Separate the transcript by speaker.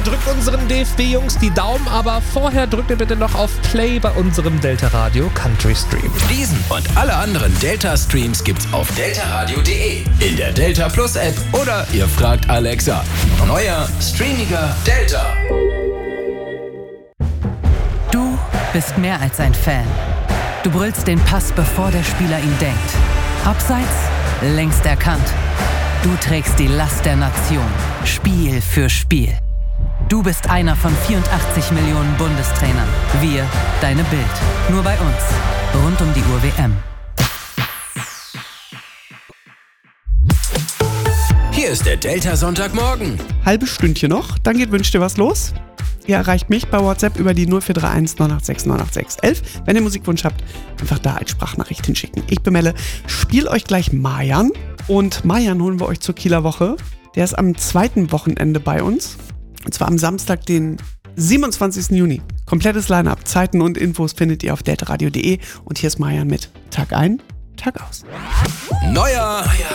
Speaker 1: drückt unseren DFB-Jungs die Daumen, aber vorher drückt ihr bitte noch auf Play bei unserem Delta Radio Country Stream.
Speaker 2: Diesen und alle anderen Delta-Streams gibt's auf deltaradio.de, in der Delta Plus App oder ihr fragt Alexa. Neuer, streamiger Delta.
Speaker 3: Du bist mehr als ein Fan. Du brüllst den Pass, bevor der Spieler ihn denkt. Abseits, längst erkannt. Du trägst die Last der Nation, Spiel für Spiel. Du bist einer von 84 Millionen Bundestrainern. Wir, deine Bild. Nur bei uns. Rund um die Uhr WM.
Speaker 2: Hier ist der Delta Sonntagmorgen.
Speaker 4: Halbes Stündchen noch, dann geht Wünsch dir was los. Ihr erreicht mich bei WhatsApp über die 0431 986 986 11. Wenn ihr Musikwunsch habt, einfach da als Sprachnachricht hinschicken. Ich bemelle, spiel euch gleich Marjan. Und Marjan holen wir euch zur Kieler Woche. Der ist am 2. Wochenende bei uns. Und zwar am Samstag, den 27. Juni. Komplettes Line-Up, Zeiten und Infos findet ihr auf deltaradio.de. Und hier ist Marjan mit Tag ein, Tag aus.
Speaker 2: Neuer